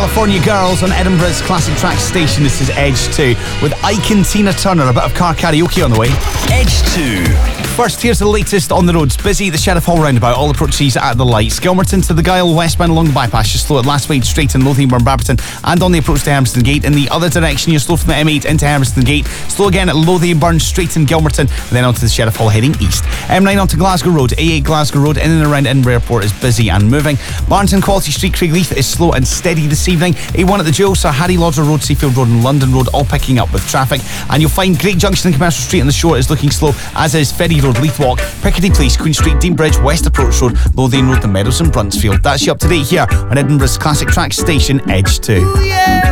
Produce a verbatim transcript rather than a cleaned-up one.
California Girls on Edinburgh's classic track station. This is Edge two with Ike and Tina Turner. A bit of car karaoke on the way. Edge two. First, here's the latest on the roads. Busy, the Sheriff Hall roundabout, all approaches at the lights. Gilmerton to the Gyle, westbound along the bypass. You're slow at Lastwade, straight in Lothian-Burn Barberton, and on the approach to Hermiston Gate. In the other direction, you're slow from the M eight into Hermiston Gate. Slow again at Lothian-Burn, straight in Gilmerton, and then onto the Sheriff Hall heading east. M nine onto Glasgow Road. A eight Glasgow Road in and around Edinburgh Airport is busy and moving. Barnton Quality Street, Craigleith is slow and steady this evening. A one at the Jewel, Sir Harry Lauder Road, Seafield Road and London Road all picking up with traffic. And you'll find Great Junction and Commercial Street on the shore is looking slow, as is Ferry Road, Leith Walk, Piccadilly Place, Queen Street, Dean Bridge, West Approach Road, Lothian Road, The Meadows and Bruntsfield. That's you up to date here on Edinburgh's classic track station, Edge two.